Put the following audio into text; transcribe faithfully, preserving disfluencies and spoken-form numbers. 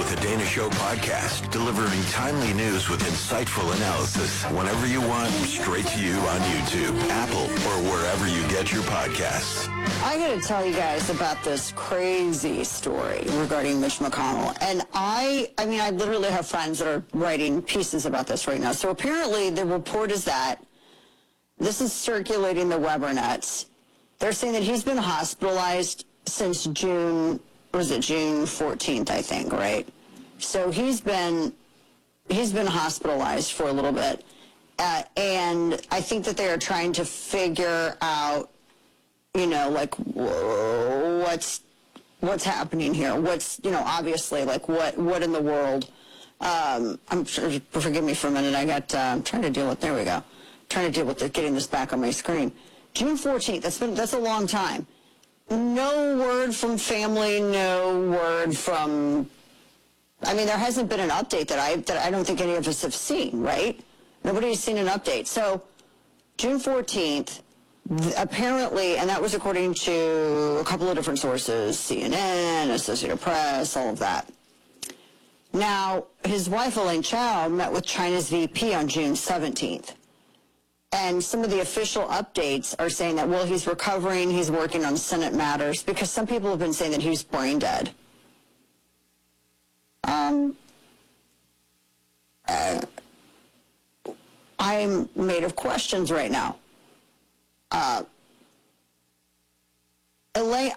with the Dana Show podcast, delivering timely news with insightful analysis whenever you want, straight to you on YouTube, Apple, or wherever you get your podcasts. I got to tell you guys about this crazy story regarding Mitch McConnell. And I, I mean, I literally have friends that are writing pieces about this right now. So apparently the report is that this is circulating the Weber nets. They're saying that he's been hospitalized since June, was it June fourteenth, I think, right? So he's been, he's been hospitalized for a little bit. Uh, and I think that they are trying to figure out, you know, like, whoa, what's, what's happening here? What's, you know, obviously, like, what, what in the world? Um, I'm sure, forgive me for a minute, I got, uh, I'm trying to deal with, there we go. Trying to deal with the, getting this back on my screen. June fourteenth, that's been, that's a long time. No word from family, no word from, I mean, there hasn't been an update that I, that I don't think any of us have seen, right? Nobody's seen an update. So, June fourteenth, apparently, and that was according to a couple of different sources, C N N, Associated Press, all of that. Now, his wife, Elaine Chao, met with China's V P on June seventeenth. And some of the official updates are saying that, well, he's recovering, he's working on Senate matters, because some people have been saying that he's brain dead. Um, uh, I'm made of questions right now. Uh, Elaine,